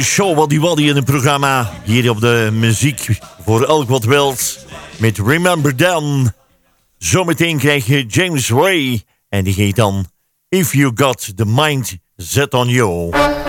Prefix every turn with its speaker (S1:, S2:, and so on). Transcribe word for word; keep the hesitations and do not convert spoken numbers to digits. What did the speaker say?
S1: Show Waddy Waddy in het programma. Hier op de muziek voor elk wat wilt. Met Remember Then. Zometeen krijg je James Ray. En die geeft dan If You Got The Mind Set On You.